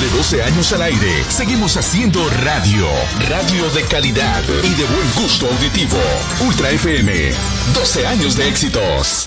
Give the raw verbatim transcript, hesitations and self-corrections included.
de doce años al aire, seguimos haciendo radio. Radio de calidad y de buen gusto auditivo. Ultra F M. doce años de éxitos.